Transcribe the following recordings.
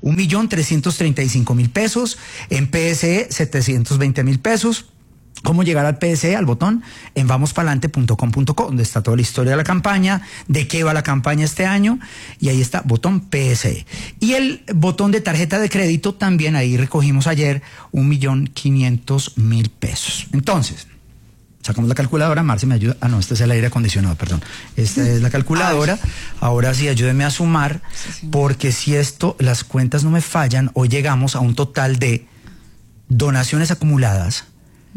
1.335.000 pesos. En PSE, 720.000 pesos. ¿Cómo llegar al PSE, al botón? En vamospalante.com.co, donde está toda la historia de la campaña, de qué va la campaña este año, y ahí está, botón PSE. Y el botón de tarjeta de crédito también, ahí recogimos ayer 1.500.000 pesos. Entonces, sacamos la calculadora. Marce, me ayuda. Ah, no, este es el aire acondicionado, perdón. Esta es la calculadora. Ahora sí, ayúdenme a sumar, porque si las cuentas no me fallan, hoy llegamos a un total de donaciones acumuladas,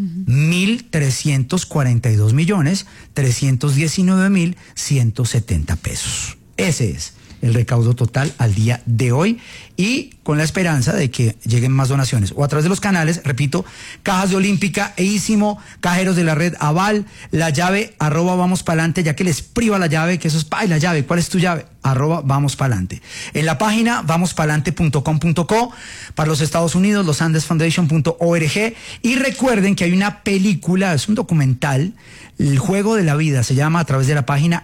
1.342.319.170 pesos. Ese es el recaudo total al día de hoy, y con la esperanza de que lleguen más donaciones o a través de los canales, repito, Cajas de Olímpica, Eísimo, Cajeros de la Red Aval, la llave @vamospalante, ya que les priva la llave, que eso es, ay, la llave, ¿cuál es tu llave? @vamospalante. En la página vamospalante.com.co, para los Estados Unidos, losandesfoundation.org, y recuerden que hay una película, es un documental, El Juego de la Vida, se llama, a través de la página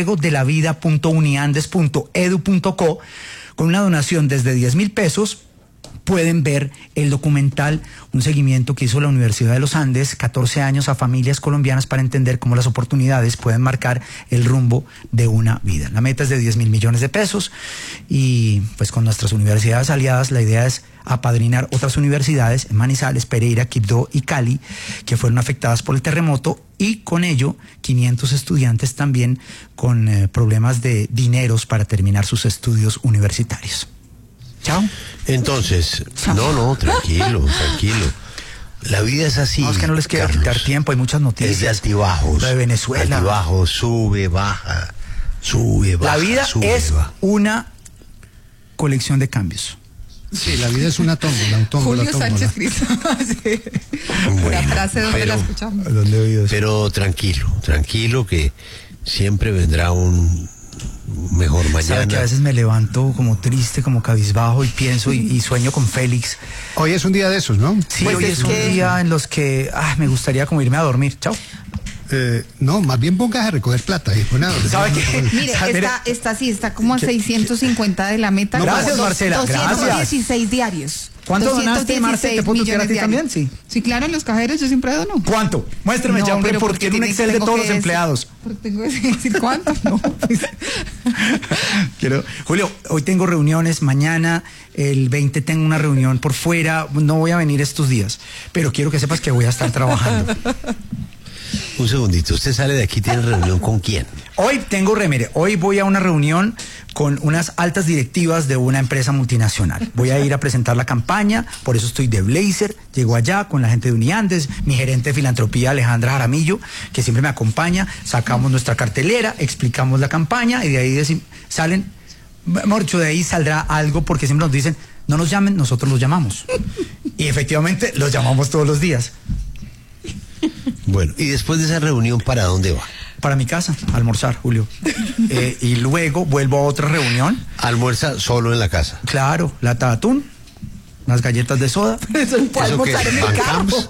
eljuegodelavida.uniandes.edu.co. Con una donación desde 10.000 pesos pueden ver el documental, un seguimiento que hizo la Universidad de los Andes, 14 años a familias colombianas para entender cómo las oportunidades pueden marcar el rumbo de una vida. La meta es de 10.000 millones de pesos, y pues con nuestras universidades aliadas la idea es apadrinar otras universidades en Manizales, Pereira, Quibdó y Cali, que fueron afectadas por el terremoto, y con ello 500 estudiantes también con problemas de dineros para terminar sus estudios universitarios. Chao. Entonces, no, tranquilo. La vida es así. No, es que no les quiero quitar tiempo, hay muchas noticias. Es de altibajos. Lo de Venezuela. Altibajos, sube, baja. La vida es una colección de cambios. Sí, la vida es una tómbola, Julio Sánchez Cristo. Sí. Bueno, la frase donde la escuchamos. ¿Dónde he oído eso? Pero tranquilo, que siempre vendrá un mejor mañana. Sabe que a veces me levanto como triste, como cabizbajo, y pienso y sueño con Félix. Hoy es un día de esos, ¿no? Sí, Pues hoy es un día en los que me gustaría como irme a dormir. Chao. No, más bien pongas a recoger plata. ¿Sabe qué? Mire, está como a 650 de la meta. Gracias, Marcela, 216 diarios. ¿Cuánto donaste, Marce? ¿Te puedo tutear a ti también? Sí. Sí, claro, en los cajeros yo siempre dono. ¿Cuánto? Muéstrame ya, hombre, porque tiene un Excel de todos los empleados. Tengo que decir cuánto, ¿no? Julio, hoy tengo reuniones, mañana, el 20 tengo una reunión por fuera, no voy a venir estos días, pero quiero que sepas que voy a estar trabajando. Un segundito, usted sale de aquí, ¿tiene reunión con quién? Hoy hoy voy a una reunión con unas altas directivas de una empresa multinacional. Voy a ir a presentar la campaña, por eso estoy de blazer, llego allá con la gente de Uniandes, mi gerente de filantropía, Alejandra Jaramillo, que siempre me acompaña, sacamos nuestra cartelera, explicamos la campaña, y de ahí salen, Morcho, de ahí saldrá algo, porque siempre nos dicen, no nos llamen, nosotros los llamamos. Y efectivamente, los llamamos todos los días. Bueno, y después de esa reunión, ¿para dónde va? Para mi casa, a almorzar, Julio. Y luego vuelvo a otra reunión. ¿Almuerza solo en la casa? Claro, lata de atún, unas galletas de soda. Eso puede almorzar en el carro.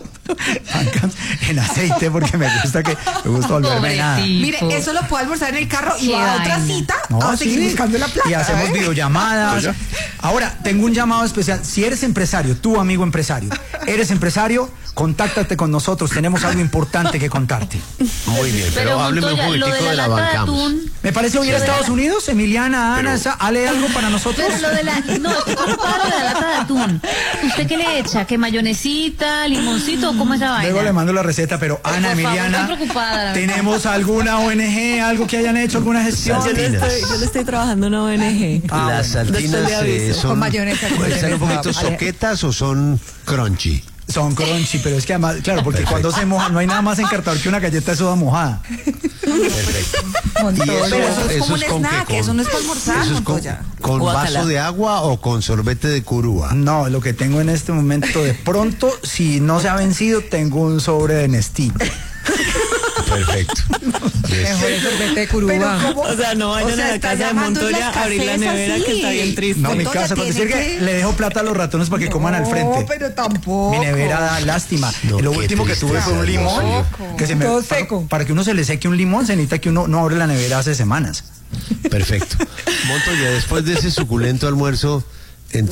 En aceite, porque me gusta volverme nada. Mire, eso lo puedo almorzar en el carro y va a otra cita a seguir buscando la plata. Y hacemos videollamadas. Ahora, tengo un llamado especial. Si eres empresario, tú, amigo empresario, eres empresario, contáctate con nosotros, tenemos algo importante que contarte. Muy bien, pero hábleme un poquitico de la Bancams. Me parece ir a Estados Unidos, Emiliana, Ana, ¿ale algo para nosotros? Pero lo de la lata de atún, ¿usted qué le echa? ¿Qué mayonesita, limoncito? ¿Cómo es esa vaina? Luego le mando la receta, pero Ana, Emiliana, ¿tenemos alguna ONG, algo que hayan hecho, alguna gestión? Yo le estoy trabajando en una ONG. Las saltinas son un poquito soquetas o son crunchy. Son crunchy, pero es que además, claro, porque cuando se moja, no hay nada más encartador que una galleta de soda mojada. Perfecto. Pero eso es como un snack, eso no es para almorzar. ¿Eso es con vaso de agua o con sorbete de curúa? No, lo que tengo en este momento, de pronto, si no se ha vencido, tengo un sobre de Nestlé. Perfecto. Mejor el sorbete de curúa. O sea, no vayan a la casa de Montoya a abrir la nevera, que está bien triste. No, mi casa, para decir que le dejo plata a los ratones para que coman al frente. No, pero tampoco. Mi nevera da lástima. No, lo último que tuve fue un limón. Que se me, todo seco. Para que uno se le seque un limón, se necesita que uno no abre la nevera hace semanas. Perfecto. Montoya, después de ese suculento almuerzo,